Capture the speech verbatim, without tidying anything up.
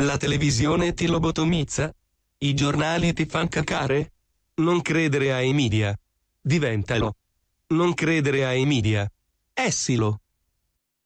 La televisione ti lobotomizza? I giornali ti fan cacare? Non credere ai media. Diventalo. Non credere ai media. Essilo.